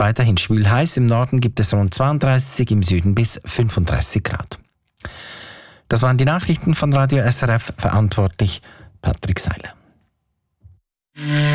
weiterhin schwül-heiß. Im Norden gibt es rund 32, im Süden bis 35 Grad. Das waren die Nachrichten von Radio SRF, verantwortlich Patrick Seiler.